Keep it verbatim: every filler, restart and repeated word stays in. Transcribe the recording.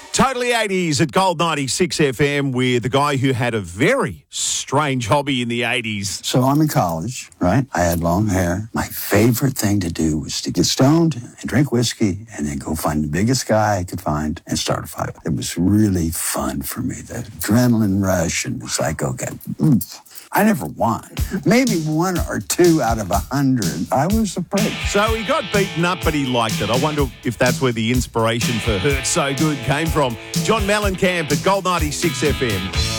Totally eighties at Gold ninety-six F M with the guy who had a very strange hobby in the eighties. So I'm in college, right? I had long hair. My favorite thing to do was to get stoned and drink whiskey and then go find the biggest guy I could find and start a fight. It was really fun for me, the adrenaline rush, and it's like, okay, mm. I never won. Maybe one or two out of a hundred. I was a prick. So he got beaten up, but he liked it. I wonder if that's where the inspiration for Hurt So Good came from. John Mellencamp at Gold ninety-six F M.